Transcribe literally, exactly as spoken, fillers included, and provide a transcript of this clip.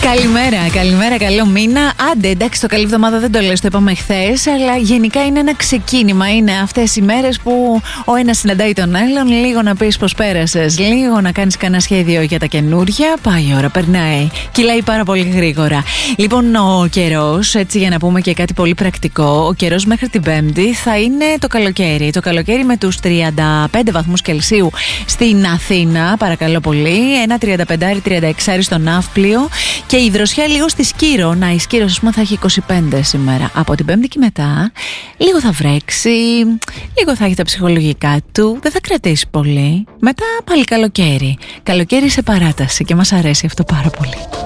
Καλημέρα, καλημέρα, καλό μήνα. Άντε, εντάξει, το καλή εβδομάδα δεν το λες, το είπαμε χθες, αλλά γενικά είναι ένα ξεκίνημα. Είναι αυτές οι μέρες που ο ένας συναντάει τον άλλον, λίγο να πεις πως πέρασες, λίγο να κάνεις κανένα σχέδιο για τα καινούρια. Πάει η ώρα, περνάει, κυλάει πάρα πολύ γρήγορα. Λοιπόν, ο καιρός, έτσι για να πούμε και κάτι πολύ πρακτικό, ο καιρός μέχρι την Πέμπτη θα είναι το καλοκαίρι. Το καλοκαίρι με τους τριάντα πέντε βαθμούς Κελσίου στην Αθήνα, παρακαλώ πολύ, ένα τριάντα πέντε τριάντα έξι στο Ναύπλιο. Και η δροσιά λίγο στη Σκύρο. Να, η Σκύρο, ας πούμε, θα έχει είκοσι πέντε σήμερα. Από την Πέμπτη και μετά, λίγο θα βρέξει, λίγο θα έχει τα ψυχολογικά του, δεν θα κρατήσει πολύ. Μετά πάλι καλοκαίρι. Καλοκαίρι σε παράταση και μας αρέσει αυτό πάρα πολύ.